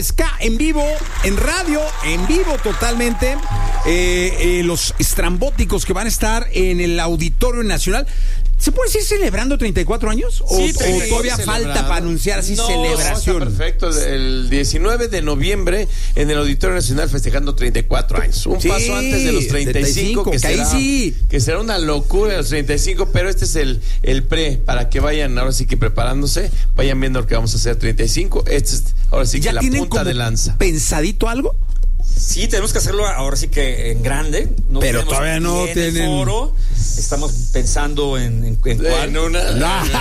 Ska en vivo, en radio, en vivo totalmente. Los estrambóticos que van a estar en el Auditorio Nacional. ¿Se puede decir celebrando 34 años? Sí, ¿O todavía falta para anunciar así celebración? No, está perfecto. El 19 de noviembre en el Auditorio Nacional festejando 34 años. Un paso antes de los 35, que será una locura los 35, pero este es el pre, para que vayan ahora sí que preparándose, vayan viendo lo que vamos a hacer 35. Este es ahora sí que la punta de lanza. ¿Pensadito algo? Sí, tenemos que hacerlo ahora sí que en grande. No, pero todavía no tienen foro. Estamos pensando en cuál. En una de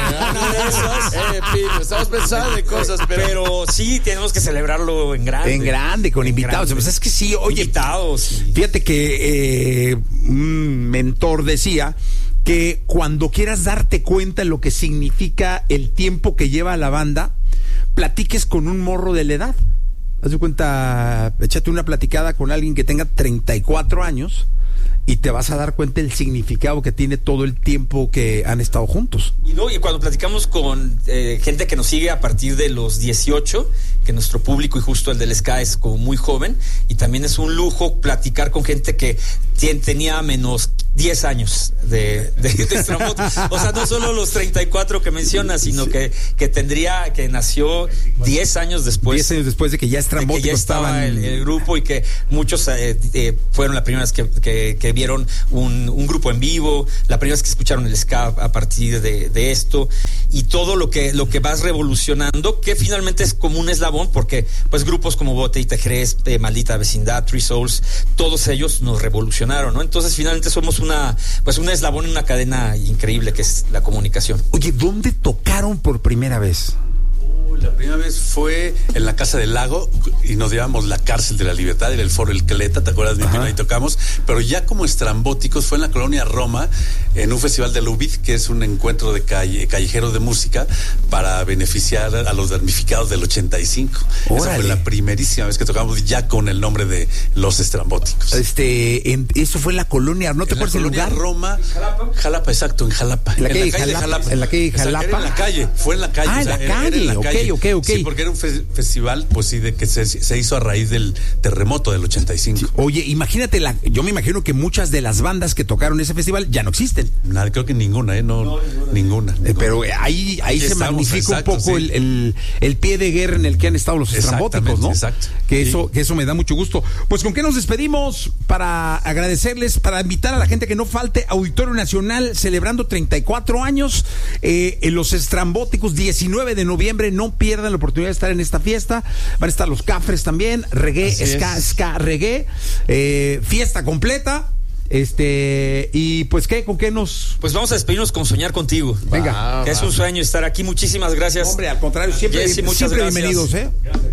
esas. Estamos pensando en cosas, pero sí tenemos que celebrarlo en grande. En grande, con invitados. Pues es que sí, oye, invitados. Fíjate que un mentor decía que cuando quieras darte cuenta de lo que significa el tiempo que lleva la banda, platiques con un morro de la edad. Haz de cuenta, échate una platicada con alguien que tenga 34 años y te vas a dar cuenta del significado que tiene todo el tiempo que han estado juntos. Y cuando platicamos con gente que nos sigue a partir de los 18, que nuestro público y justo el del Ska es como muy joven, y también es un lujo platicar con gente que tenía menos 10 años de estrambótico. O sea, no solo los 34 que mencionas, sino que nació 10 años después. 10 años después de que ya estrambótico estaba el grupo, y que muchos fueron la primera vez que vieron un grupo en vivo, la primera vez que escucharon el Ska a partir de esto, y todo lo que vas revolucionando, que finalmente es como un eslabón, porque pues grupos como Botellita Jerez, Maldita Vecindad, Three Souls, todos ellos nos revolucionaron, ¿no? Entonces finalmente somos un eslabón en una cadena increíble que es la comunicación. Oye, ¿dónde tocaron por primera vez? La primera vez fue en la Casa del Lago y nos llevamos la Cárcel de la Libertad, era el Foro El Cleta, ¿te acuerdas bien? Ahí tocamos, pero ya como estrambóticos fue en la colonia Roma, en un festival de Lubid, que es un encuentro de callejero de música para beneficiar a los damnificados del 85. ¡Órale! Esa fue la primerísima vez que tocamos ya con el nombre de Los Estrambóticos. Eso fue en la colonia, ¿no te acuerdas el lugar? Roma, Jalapa, exacto, en Jalapa. En la calle Jalapa. En la calle Jalapa. Era en la calle, fue en la calle. Ah, en la calle, era en la calle. Ok. Sí, porque era un festival, pues sí, de que se hizo a raíz del terremoto del 85. Sí. Oye, imagínate, yo me imagino que muchas de las bandas que tocaron ese festival ya no existen. Nada, creo que ninguna, ninguna. Pero ahí se magnifica un poco el pie de guerra en el que han estado los estrambóticos, ¿no? Exacto. Que eso me da mucho gusto. Pues, ¿con qué nos despedimos? Para agradecerles, para invitar a la gente que no falte, Auditorio Nacional celebrando 34 años, en los estrambóticos, 19 de noviembre, no pierdan la oportunidad de estar en esta fiesta. Van a estar los Cafres también, reggae, ska reggae, fiesta completa. Y pues ¿con qué nos...? Pues vamos a despedirnos con Soñar Contigo. Venga. Que es un sueño estar aquí. Muchísimas gracias. Hombre, al contrario, siempre Jessy, muchas bienvenidos, gracias.